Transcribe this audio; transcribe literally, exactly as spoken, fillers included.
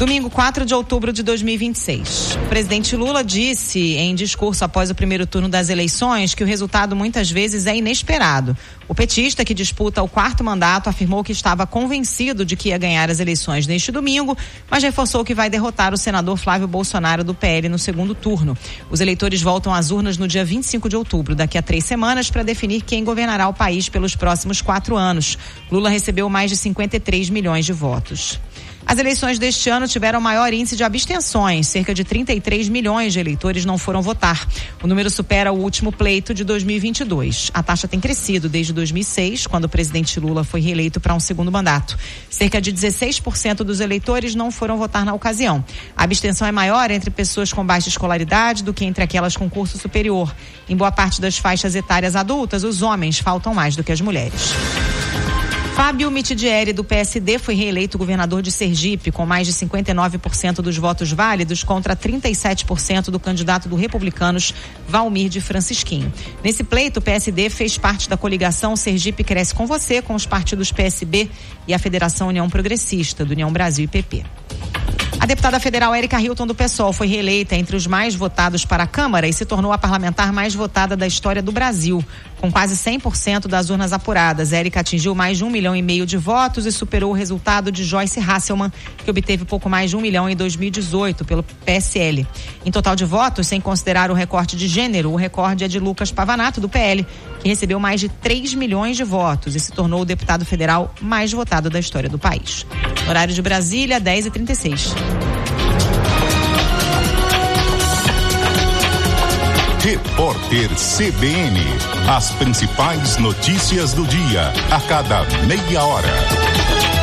Domingo, quatro de outubro de dois mil e vinte e seis. O presidente Lula disse em discurso após o primeiro turno das eleições que o resultado muitas vezes é inesperado. O petista, que disputa o quarto mandato, afirmou que estava convencido de que ia ganhar as eleições neste domingo, mas reforçou que vai derrotar o senador Flávio Bolsonaro do P L no segundo turno. Os eleitores voltam às urnas no dia vinte e cinco de outubro, daqui a três semanas, para definir quem governará o país pelos próximos quatro anos. Lula recebeu mais de cinquenta e três milhões de votos. As eleições deste ano tiveram maior índice de abstenções. Cerca de trinta e três milhões de eleitores não foram votar. O número supera o último pleito de dois mil e vinte e dois. A taxa tem crescido desde dois mil e seis, quando o presidente Lula foi reeleito para um segundo mandato. Cerca de dezesseis por cento dos eleitores não foram votar na ocasião. A abstenção é maior entre pessoas com baixa escolaridade do que entre aquelas com curso superior. Em boa parte das faixas etárias adultas, os homens faltam mais do que as mulheres. Fábio Mitidieri, do P S D, foi reeleito governador de Sergipe, com mais de cinquenta e nove por cento dos votos válidos contra trinta e sete por cento do candidato do Republicanos, Valmir de Francisquinho. Nesse pleito, o P S D fez parte da coligação Sergipe Cresce com Você, com os partidos P S B e a Federação União Progressista, do União Brasil e P P. A deputada federal Érica Hilton, do PSOL, foi reeleita entre os mais votados para a Câmara e se tornou a parlamentar mais votada da história do Brasil. Com quase cem por cento das urnas apuradas, Érica atingiu mais de um milhão e meio de votos e superou o resultado de Joyce Hasselmann, que obteve pouco mais de um milhão em dois mil e dezoito pelo P S L. Em total de votos, sem considerar o recorte de gênero, o recorde é de Lucas Pavanato, do P L, que recebeu mais de três milhões de votos e se tornou o deputado federal mais votado da história do país. Horário de Brasília, dez e trinta e seis. Repórter C B N. As principais notícias do dia, a cada meia hora.